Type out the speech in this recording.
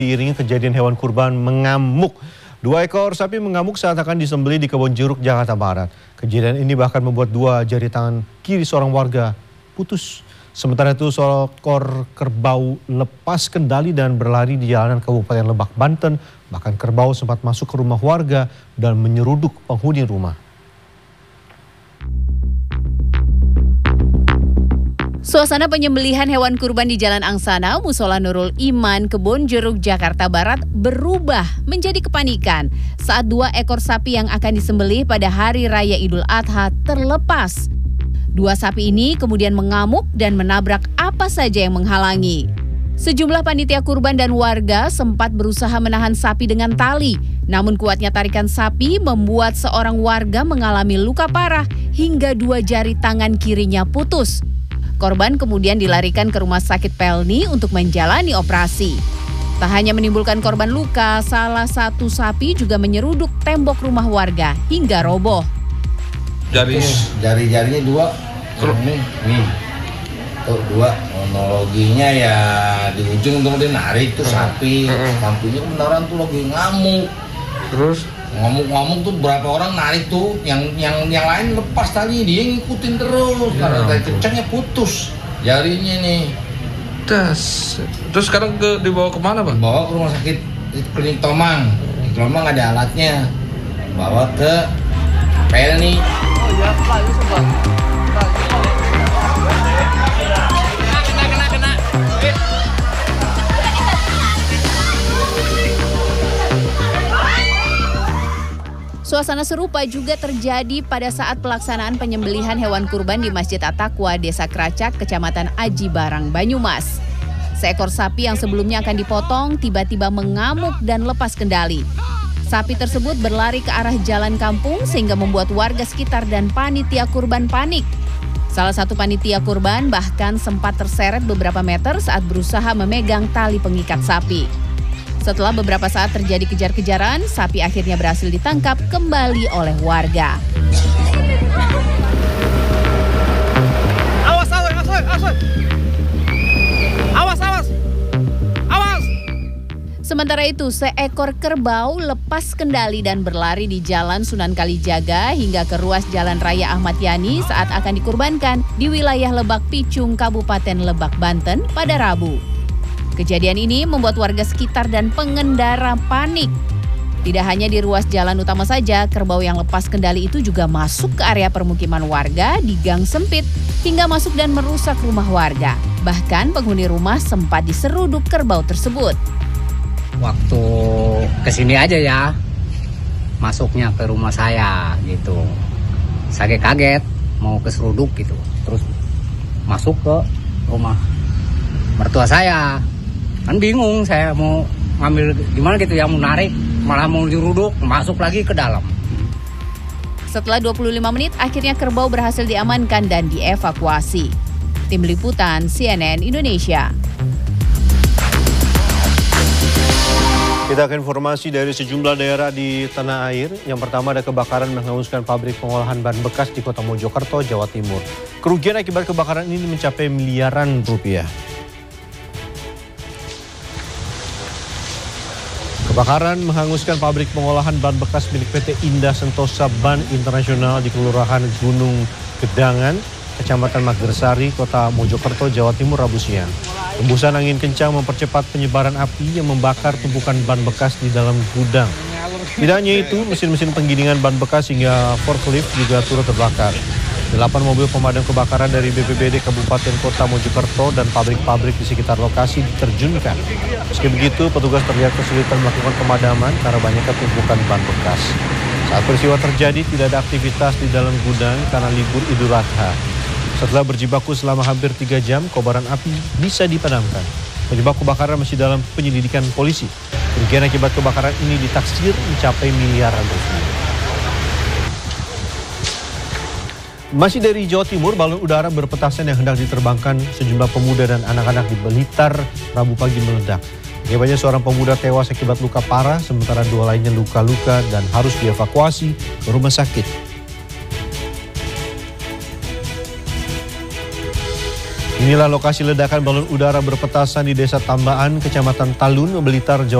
Diiringi kejadian hewan kurban mengamuk. 2 ekor sapi mengamuk saat akan disembelih di Kebon Jeruk, Jakarta Barat. Kejadian ini bahkan membuat 2 jari tangan kiri seorang warga putus. Sementara itu seekor kerbau lepas kendali dan berlari di jalanan Kabupaten Lebak, Banten. Bahkan kerbau sempat masuk ke rumah warga dan menyeruduk penghuni rumah. Suasana penyembelihan hewan kurban di Jalan Angsana, Musola Nurul Iman, Kebon Jeruk, Jakarta Barat berubah menjadi kepanikan saat 2 ekor sapi yang akan disembelih pada Hari Raya Idul Adha terlepas. 2 sapi ini kemudian mengamuk dan menabrak apa saja yang menghalangi. Sejumlah panitia kurban dan warga sempat berusaha menahan sapi dengan tali, namun kuatnya tarikan sapi membuat seorang warga mengalami luka parah hingga 2 jari tangan kirinya putus. Korban kemudian dilarikan ke Rumah Sakit Pelni untuk menjalani operasi. Tak hanya menimbulkan korban luka, salah satu sapi juga menyeruduk tembok rumah warga hingga roboh. Jari-jarinya 2, nih, tuh 2. Kronologinya ya di ujung kemudian narik tuh sapi, lampunya beneran tuh lagi ngamuk. Terus? Ngomong tuh berapa orang narik tuh, yang lain lepas tadi, dia ngikutin terus, karena tadi kencangnya putus jarinya nih. Terus sekarang dibawa kemana, Bang? Bawa ke rumah sakit klinik Tomang. Di Tomang ada alatnya, bawa ke Pelni. Suasana serupa juga terjadi pada saat pelaksanaan penyembelihan hewan kurban di Masjid At-Taqwa, Desa Kracak, Kecamatan Aji Barang, Banyumas. Seekor sapi yang sebelumnya akan dipotong tiba-tiba mengamuk dan lepas kendali. Sapi tersebut berlari ke arah jalan kampung sehingga membuat warga sekitar dan panitia kurban panik. Salah satu panitia kurban bahkan sempat terseret beberapa meter saat berusaha memegang tali pengikat sapi. Setelah beberapa saat terjadi kejar-kejaran, sapi akhirnya berhasil ditangkap kembali oleh warga. Awas! Sementara itu, seekor kerbau lepas kendali dan berlari di Jalan Sunan Kalijaga hingga ke ruas Jalan Raya Ahmad Yani saat akan dikurbankan di wilayah Lebak Picung, Kabupaten Lebak, Banten pada Rabu. Kejadian ini membuat warga sekitar dan pengendara panik. Tidak hanya di ruas jalan utama saja, kerbau yang lepas kendali itu juga masuk ke area permukiman warga di gang sempit hingga masuk dan merusak rumah warga. Bahkan penghuni rumah sempat diseruduk kerbau tersebut. Waktu kesini aja ya, masuknya ke rumah saya gitu. Saya kaget mau keseruduk gitu, terus masuk ke rumah mertua saya. Kan bingung saya mau ngambil gimana gitu ya, mau narik malah mau diruduk, masuk lagi ke dalam. Setelah 25 menit akhirnya kerbau berhasil diamankan dan dievakuasi. Tim Liputan CNN Indonesia. Kita akan informasi dari sejumlah daerah di tanah air. Yang pertama ada kebakaran menghanguskan pabrik pengolahan bahan bekas di Kota Mojokerto, Jawa Timur. Kerugian akibat kebakaran ini mencapai miliaran rupiah. Kebakaran menghanguskan pabrik pengolahan bahan bekas milik PT Indah Sentosa Ban Internasional di Kelurahan Gunung Gedangan, Kecamatan Magersari, Kota Mojokerto, Jawa Timur, Rabu siang. Hembusan angin kencang mempercepat penyebaran api yang membakar tumpukan ban bekas di dalam gudang. Tidak hanya itu, mesin-mesin penggilingan ban bekas hingga forklift juga turut terbakar. 8 mobil pemadam kebakaran dari BPBD Kabupaten Kota Mojokerto dan pabrik-pabrik di sekitar lokasi diterjunkan. Meski begitu, petugas terlihat kesulitan melakukan pemadaman karena banyaknya tumpukan ban bekas. Saat peristiwa terjadi, tidak ada aktivitas di dalam gudang karena libur Idul Adha. Setelah berjibaku selama hampir 3 jam, kobaran api bisa dipadamkan. Penyebab kebakaran masih dalam penyelidikan polisi. Kerugian akibat kebakaran ini ditaksir mencapai miliaran rupiah. Masih dari Jawa Timur, balon udara berpetasan yang hendak diterbangkan sejumlah pemuda dan anak-anak di Blitar Rabu pagi meledak. Akibatnya seorang pemuda tewas akibat luka parah, sementara 2 lainnya luka-luka dan harus dievakuasi ke rumah sakit. Inilah lokasi ledakan balon udara berpetasan di Desa Tambaan, Kecamatan Talun, Blitar, Jawa